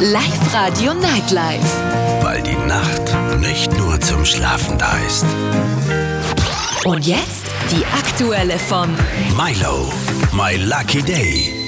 Live-Radio Nightlife. Weil die Nacht nicht nur zum Schlafen da ist. Und jetzt die aktuelle von Milo, My Lucky Day.